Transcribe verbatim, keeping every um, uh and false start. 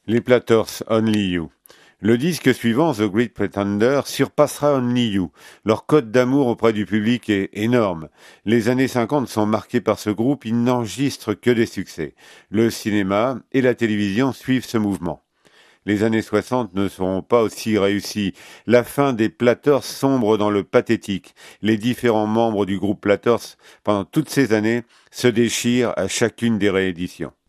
Les Platters, Only You. Le disque suivant, The Great Pretender, surpassera Only You. Leur cote d'amour auprès du public est énorme. Les années cinquante sont marquées par ce groupe, ils n'enregistrent que des succès. Le cinéma et la télévision suivent ce mouvement. Les années soixante ne seront pas aussi réussies. La fin des Platters sombre dans le pathétique. Les différents membres du groupe Platters, pendant toutes ces années, se déchirent à chacune des rééditions.